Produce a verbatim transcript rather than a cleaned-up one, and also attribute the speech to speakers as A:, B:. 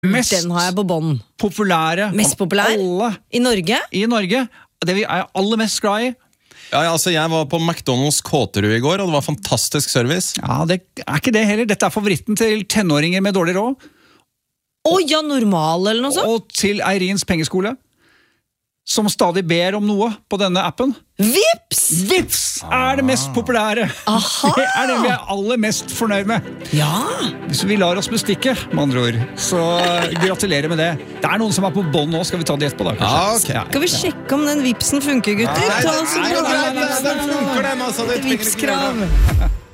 A: mest
B: Den har jeg på bånd.
A: populære
B: Mest populær?
A: alle
B: I Norge?
A: i Norge. Det vi er aller mest glad i.
C: Ja, ja, altså jeg var på McDonalds Kåterud i går, og det var fantastisk service.
A: Ja, det er ikke det heller. Dette er favoritten til tenåringer med dårlig råd.
B: Å ja, normal eller noe sånt?
A: Og til Eirins pengeskole, som stadig ber om noe på denne appen.
B: Vips!
A: Vips er det mest populære.
B: Aha!
A: Det er det vi er aller mest fornøyd med.
B: Ja!
A: Hvis vi lar oss bestikke, med andre ord, så gratulerer med det. Det er noen som er på bånd nå, skal vi ta det etterpå da, kanskje?
C: Ja, ok.
A: Ja.
B: Skal vi sjekke om den vipsen funker, gutter? Ta oss en
C: nei, nei, nei, nei, den funker, den, altså, det trenger ikke
B: Vipskrav.